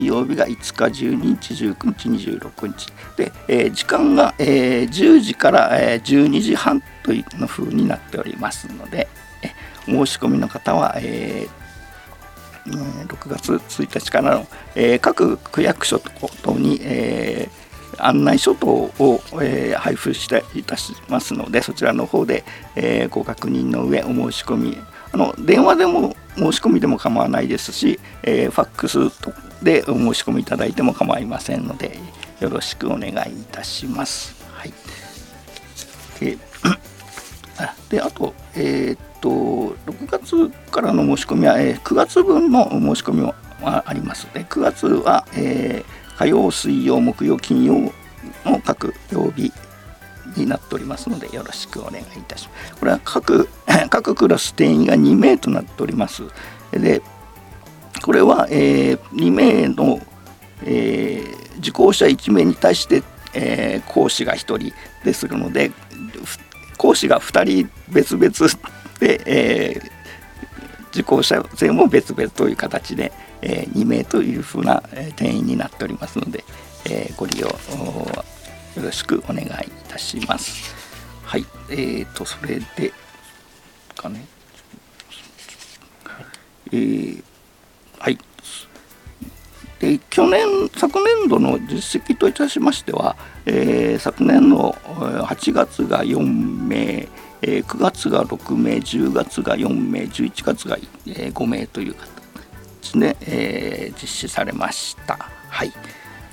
曜日が5日、12日、19日、26日で、時間が、10時から、12時半という風になっておりますので、お申し込みの方は、6月1日からの、各区役所等に、案内書等を、配布いたしますので、そちらの方で、ご確認の上お申し込み、電話でも申し込みでも構わないですし、ファックスでお申し込みいただいても構いませんので、よろしくお願いいたします。はい、であと、6月からの申し込みは、9月分の申し込みもありますので、9月は、火曜、水曜、木曜、金曜の各曜日になっておりますので、よろしくお願いいたします。これは各クラス定員が2名となっております。でこれは、2名の、受講者1名に対して、講師が1人でするので、講師が2人別々で、受講者全も別々という形で、2名というふうな定員になっておりますので、ご利用よろしくお願いいたします。はい、それでかね、はい。で昨年度の実績といたしましては、昨年の8月が4名、9月が6名、10月が4名、11月が5名という形で、実施されました。はい。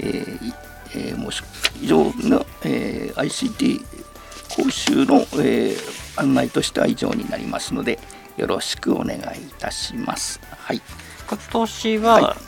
以上の、ICT 講習の、案内としては以上になりますので、よろしくお願いいたします。はい。 今年は、はい、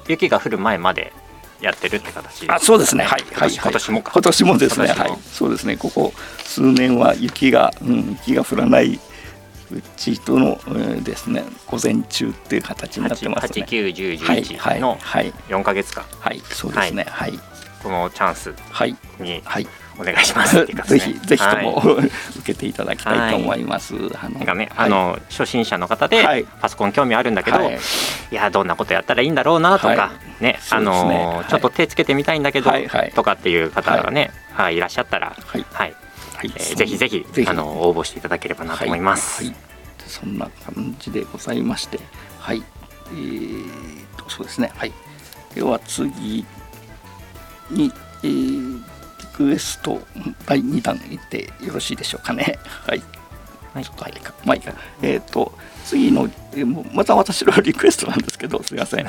雪が降る前までやってるって形ですね。 そうですね。はい。 今年もか。 今年もですね。はい。そうですね。ここ数年は雪が降らないうちとの、ですね、午前中っていう形になってますね。 8、9、10、11の4ヶ月間。 はい。そうですね。はい。 このチャンスに、 はい。 お願いしますっていうかですね、 ぜひとも、受けていただきたいと思います。 初心者の方でパソコン興味あるんだけど、いやどんなことやったらいいんだろうなとかね、ちょっと手つけてみたいんだけどとかっていう方がね、いらっしゃったら、ぜひぜひ応募していただければなと思います。 そんな感じでございまして、はい。そうですね。はい。では次に、リクエスト第2弾いってよろしいでしょうかね。はい。ちょっとはいいか。まあいいか。次のまた私のリクエストなんですけど、すみません。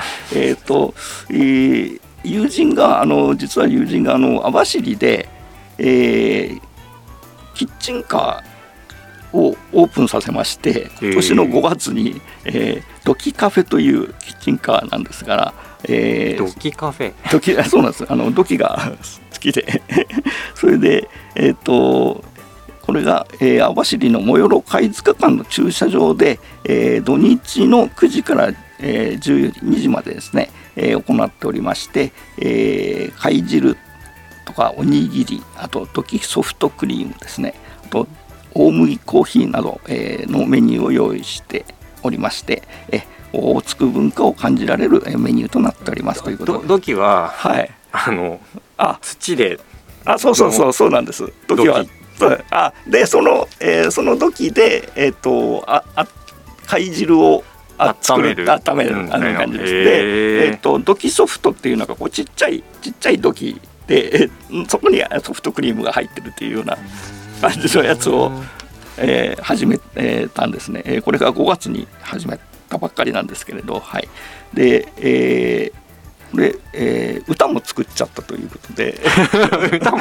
友人が実は友人が網走で、キッチンカーをオープンさせまして、今年の5月に、ドキカフェというキッチンカーなんですが、 ドキカフェ、 そうなんです。ドキが好きでそれでこれが、網走の最寄貝塚間の駐車場で、土日の9時から、12時までですね、行っておりまして、貝汁とかおにぎり、あとドキソフトクリームですね、あと大麦コーヒーなど、のメニューを用意しておりまして、オホーツク文化を感じられるメニューとなっておりますということで、 土器は、はい、土で、 そうなんです。土器はでその土器で貝汁を温める感じです。で土器ソフトっていうのがこうちっちゃい土器で、そこにソフトクリームが入ってるっていうような感じのやつを、始めたんですね。これが5月に始めたばっかりなんですけれど、はい。で、歌も作っちゃったということで歌も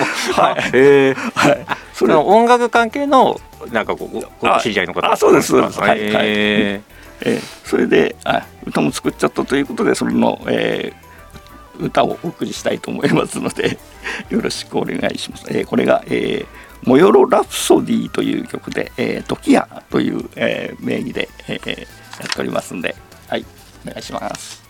それは音楽関係のなんかご知り合いの方、 そうです。それで歌も作っちゃったということで、その、歌をお送りしたいと思いますのでよろしくお願いします。これが、モヨロラプソディという曲で、ドキヤという、名義で、やっておりますので、はい、お願いします。